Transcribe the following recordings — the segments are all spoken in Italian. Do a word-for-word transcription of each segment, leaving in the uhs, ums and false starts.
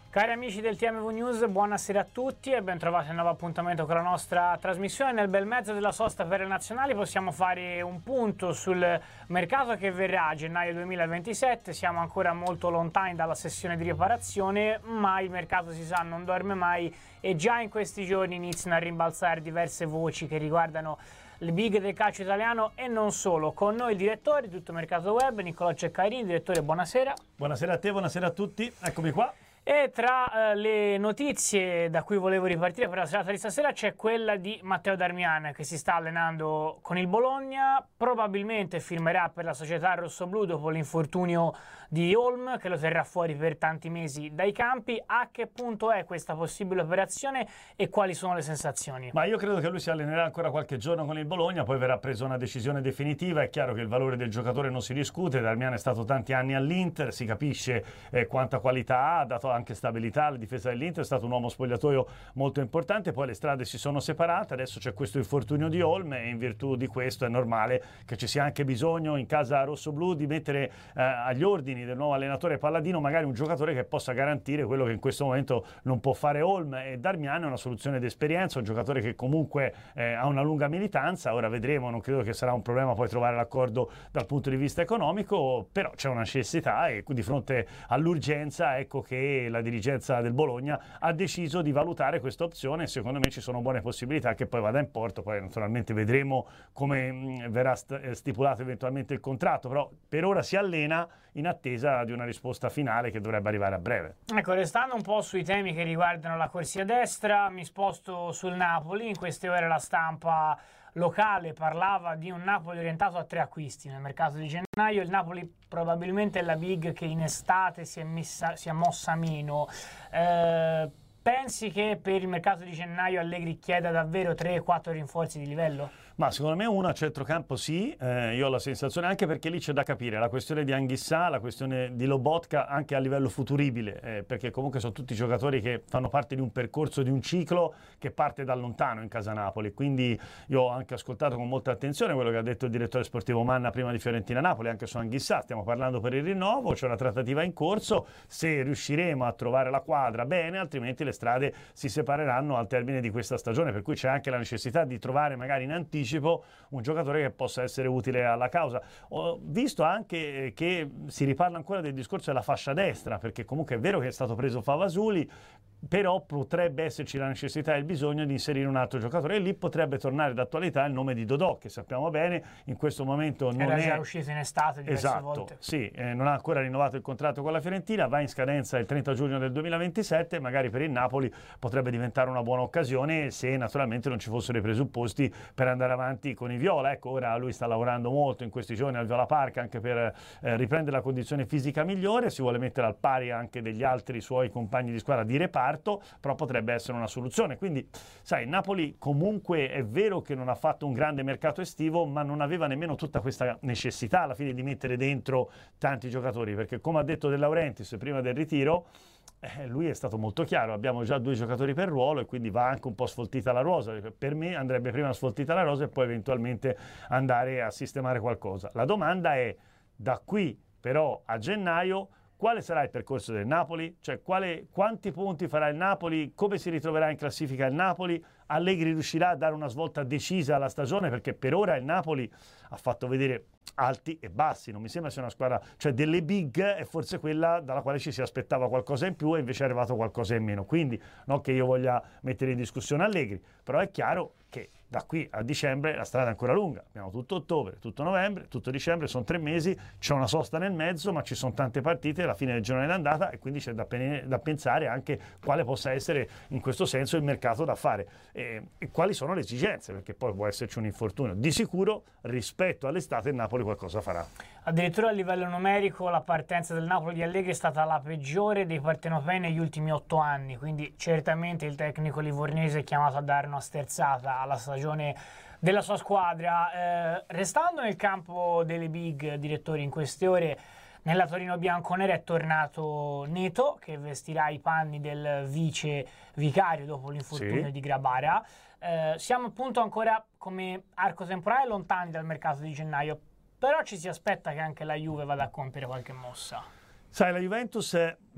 Cari amici del T M V News, buonasera a tutti e ben trovati a un nuovo appuntamento con la nostra trasmissione. Nel bel mezzo della sosta per le nazionali possiamo fare un punto sul mercato che verrà a gennaio duemilaventisette. Siamo ancora molto lontani dalla sessione di riparazione, ma il mercato, si sa, non dorme mai e già in questi giorni iniziano a rimbalzare diverse voci che riguardano le big del calcio italiano e non solo. Con noi il direttore di Tutto Mercato Web, Niccolò Ceccarini. Direttore, buonasera. Buonasera a te, buonasera a tutti, eccomi qua. E tra eh, le notizie da cui volevo ripartire per la serata di stasera c'è quella di Matteo Darmian, che si sta allenando con il Bologna, probabilmente firmerà per la società rossoblù dopo l'infortunio di Holm, che lo terrà fuori per tanti mesi dai campi. A che punto è questa possibile operazione e quali sono le sensazioni? Ma io credo che lui si allenerà ancora qualche giorno con il Bologna, poi verrà presa una decisione definitiva. È chiaro che il valore del giocatore non si discute, Darmian è stato tanti anni all'Inter, si capisce eh, quanta qualità ha, ha dato anche stabilità alla difesa dell'Inter, è stato un uomo spogliatoio molto importante, poi le strade si sono separate, adesso c'è questo infortunio di Holm e in virtù di questo è normale che ci sia anche bisogno in casa rossoblù di mettere eh, agli ordini del nuovo allenatore Palladino magari un giocatore che possa garantire quello che in questo momento non può fare Holm, e Darmian è una soluzione d'esperienza, un giocatore che comunque eh, ha una lunga militanza. Ora vedremo, non credo che sarà un problema poi trovare l'accordo dal punto di vista economico, però c'è una necessità e di fronte all'urgenza ecco che la dirigenza del Bologna ha deciso di valutare questa opzione e secondo me ci sono buone possibilità che poi vada in porto. Poi naturalmente vedremo come mh, verrà st stipulato eventualmente il contratto, però per ora si allena in attesa di una risposta finale che dovrebbe arrivare a breve. Ecco, restando un po' sui temi che riguardano la corsia destra, mi sposto sul Napoli. In queste ore la stampa locale parlava di un Napoli orientato a tre acquisti nel mercato di gennaio. Il Napoli probabilmente è la big che in estate si è, messa, si è mossa meno. Eh, pensi che per il mercato di gennaio Allegri chieda davvero tre quattro rinforzi di livello? Ma secondo me uno a centrocampo sì, eh, io ho la sensazione, anche perché lì c'è da capire la questione di Anghissà, la questione di Lobotka anche a livello futuribile, eh, perché comunque sono tutti giocatori che fanno parte di un percorso, di un ciclo che parte da lontano in casa Napoli, quindi io ho anche ascoltato con molta attenzione quello che ha detto il direttore sportivo Manna prima di Fiorentina-Napoli, anche su Anghissà, stiamo parlando per il rinnovo, c'è una trattativa in corso, se riusciremo a trovare la quadra bene, altrimenti le strade si separeranno al termine di questa stagione, per cui c'è anche la necessità di trovare magari in anticipo un giocatore che possa essere utile alla causa. Ho visto anche che si riparla ancora del discorso della fascia destra, perché comunque è vero che è stato preso Favasuli, però potrebbe esserci la necessità e il bisogno di inserire un altro giocatore e lì potrebbe tornare d'attualità il nome di Dodò, che sappiamo bene in questo momento non era è già uscito in estate diverse esatto, volte. sì, eh, non ha ancora rinnovato il contratto con la Fiorentina, va in scadenza il trenta giugno del duemilaventisette, magari per il Napoli potrebbe diventare una buona occasione se naturalmente non ci fossero i presupposti per andare avanti con i viola. Ecco, ora lui sta lavorando molto in questi giorni al Viola Park anche per eh, riprendere la condizione fisica migliore, si vuole mettere al pari anche degli altri suoi compagni di squadra di reparto, però potrebbe essere una soluzione. Quindi sai, Napoli comunque è vero che non ha fatto un grande mercato estivo, ma non aveva nemmeno tutta questa necessità alla fine di mettere dentro tanti giocatori, perché come ha detto De Laurentiis prima del ritiro, Eh, lui è stato molto chiaro, abbiamo già due giocatori per ruolo e quindi va anche un po' sfoltita la rosa. Per me andrebbe prima sfoltita la rosa e poi eventualmente andare a sistemare qualcosa. La domanda è, da qui però a gennaio, quale sarà il percorso del Napoli? Cioè quale, quanti punti farà il Napoli? Come si ritroverà in classifica il Napoli? Allegri riuscirà a dare una svolta decisa alla stagione? Perché per ora il Napoli ha fatto vedere alti e bassi, non mi sembra sia una squadra, cioè delle big è forse quella dalla quale ci si aspettava qualcosa in più e invece è arrivato qualcosa in meno. Quindi non che io voglia mettere in discussione Allegri, però è chiaro che da qui a dicembre la strada è ancora lunga, abbiamo tutto ottobre, tutto novembre, tutto dicembre, sono tre mesi, c'è una sosta nel mezzo, ma ci sono tante partite alla fine del girone d'andata e quindi c'è da, da pensare anche quale possa essere in questo senso il mercato da fare e, e quali sono le esigenze, perché poi può esserci un infortunio. Di sicuro rispetto all'estate il Napoli qualcosa farà. Addirittura a livello numerico la partenza del Napoli di Allegri è stata la peggiore dei partenopei negli ultimi otto anni, quindi certamente il tecnico livornese è chiamato a dare una sterzata alla stagione della sua squadra. Eh, restando nel campo delle big, direttori, in queste ore nella Torino bianconera è tornato Neto, che vestirà i panni del vice vicario dopo l'infortunio sì. di Grabara. Eh, siamo appunto ancora come arco temporale lontani dal mercato di gennaio, però ci si aspetta che anche la Juve vada a compiere qualche mossa. Sai, la Juventus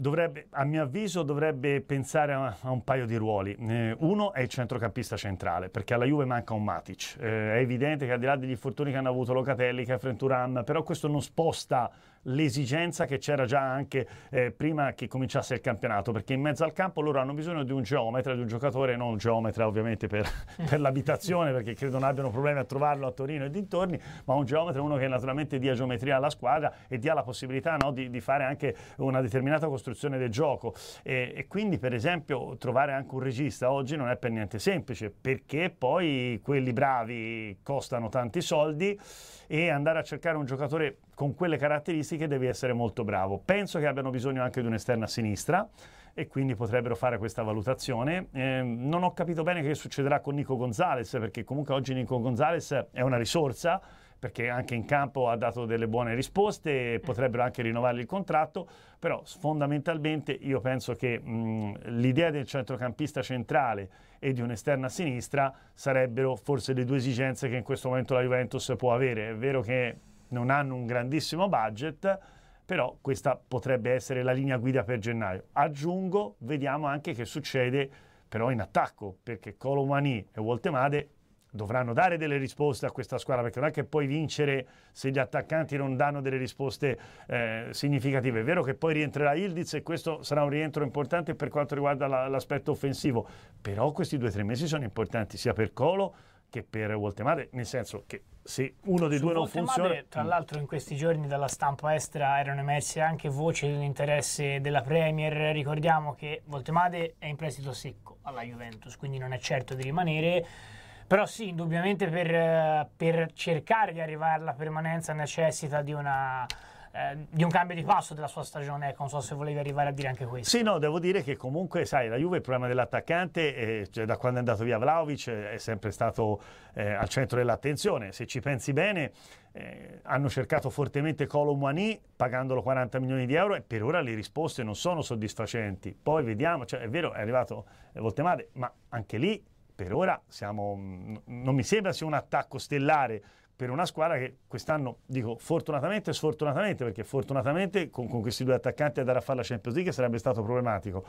dovrebbe, a mio avviso dovrebbe pensare a, a un paio di ruoli. Eh, uno è il centrocampista centrale, perché alla Juve manca un Matic. Eh, è evidente che al di là degli infortuni che hanno avuto Locatelli, Kefren Thuram, però questo non sposta l'esigenza che c'era già anche eh, prima che cominciasse il campionato, perché in mezzo al campo loro hanno bisogno di un geometra, di un giocatore, non un geometra ovviamente per, per l'abitazione, perché credo non abbiano problemi a trovarlo a Torino e dintorni, ma un geometra, uno che naturalmente dia geometria alla squadra e dia la possibilità, no, di, di fare anche una determinata costruzione del gioco, e, e quindi per esempio trovare anche un regista oggi non è per niente semplice, perché poi quelli bravi costano tanti soldi e andare a cercare un giocatore con quelle caratteristiche devi essere molto bravo. Penso che abbiano bisogno anche di un'esterna a sinistra e quindi potrebbero fare questa valutazione. Eh, non ho capito bene che succederà con Nico Gonzalez, perché comunque oggi Nico Gonzalez è una risorsa, perché anche in campo ha dato delle buone risposte e potrebbero anche rinnovargli il contratto, però fondamentalmente io penso che mh, l'idea del centrocampista centrale e di un'esterna a sinistra sarebbero forse le due esigenze che in questo momento la Juventus può avere. È vero che non hanno un grandissimo budget, però questa potrebbe essere la linea guida per gennaio. Aggiungo, vediamo anche che succede però in attacco, perché Kolo Muani e Woltemade dovranno dare delle risposte a questa squadra, perché non è che puoi vincere se gli attaccanti non danno delle risposte eh, significative. È vero che poi rientrerà Ildiz e questo sarà un rientro importante per quanto riguarda la, l'aspetto offensivo, però questi due o tre mesi sono importanti sia per Kolo che per Woltemade, nel senso che se uno dei Su due non Woltemade, funziona... tra l'altro in questi giorni dalla stampa estera erano emerse anche voci dell'interesse della Premier. Ricordiamo che Woltemade è in prestito secco alla Juventus, quindi non è certo di rimanere. Però sì, indubbiamente per, per cercare di arrivare alla permanenza necessita di, una, eh, di un cambio di passo della sua stagione. Ecco, non so se volevi arrivare a dire anche questo. Sì, no, devo dire che comunque, sai, la Juve il problema dell'attaccante, eh, cioè, da quando è andato via Vlahovic, è sempre stato eh, al centro dell'attenzione. Se ci pensi bene, eh, hanno cercato fortemente Kolo Muani pagandolo quaranta milioni di euro e per ora le risposte non sono soddisfacenti. Poi vediamo, cioè, è vero, è arrivato Woltemade, ma anche lì per ora siamo, non mi sembra sia un attacco stellare per una squadra che quest'anno, dico fortunatamente e sfortunatamente, perché fortunatamente con, con questi due attaccanti andare a fare la Champions League sarebbe stato problematico,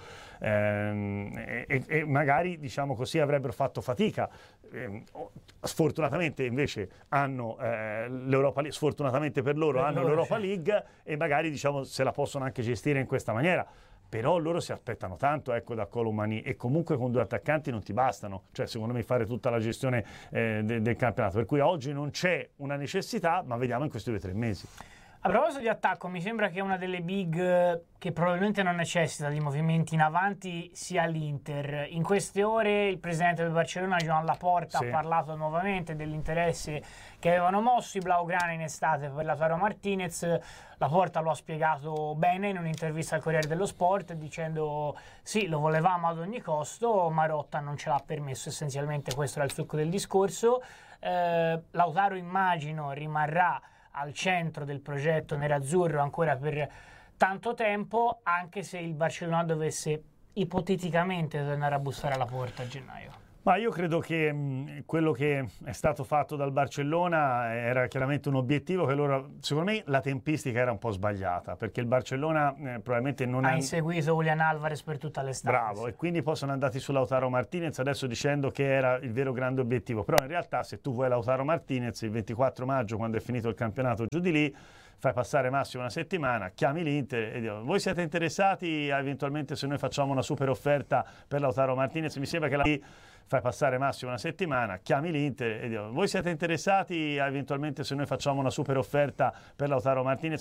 ehm, e, e magari diciamo così avrebbero fatto fatica. Ehm, sfortunatamente invece hanno eh, l'Europa League, sfortunatamente per loro per hanno loro, l'Europa sì. League e magari diciamo se la possono anche gestire in questa maniera. Però loro si aspettano tanto, ecco, da Kolo Muani, e comunque con due attaccanti non ti bastano, cioè secondo me fare tutta la gestione eh, de- del campionato, per cui oggi non c'è una necessità, ma vediamo in questi due o tre mesi. A proposito di attacco, mi sembra che una delle big che probabilmente non necessita di movimenti in avanti sia l'Inter. In queste ore il presidente del Barcellona, Joan Laporta, sì. ha parlato nuovamente dell'interesse che avevano mosso i blaugrana in estate per Lautaro Martinez. Laporta lo ha spiegato bene in un'intervista al Corriere dello Sport, dicendo sì, lo volevamo ad ogni costo, Marotta non ce l'ha permesso, essenzialmente questo era il succo del discorso. Eh, Lautaro immagino rimarrà al centro del progetto nerazzurro ancora per tanto tempo, anche se il Barcellona dovesse ipoteticamente tornare a bussare alla porta a gennaio. Ma io credo che mh, quello che è stato fatto dal Barcellona era chiaramente un obiettivo che loro, secondo me la tempistica era un po' sbagliata, perché il Barcellona eh, probabilmente non ha ha inseguito Julián Álvarez per tutta l'estate. Bravo, e quindi poi sono andati su Lautaro Martinez adesso dicendo che era il vero grande obiettivo, però in realtà se tu vuoi Lautaro Martinez il ventiquattro maggio, quando è finito il campionato giù di lì, fai passare massimo una settimana, chiami l'Inter e dico, voi siete interessati a, eventualmente se noi facciamo una super offerta per Lautaro Martinez? Mi sembra che la fai passare massimo una settimana, chiami l'Inter e dico, voi siete interessati a, eventualmente se noi facciamo una super offerta per Lautaro Martinez?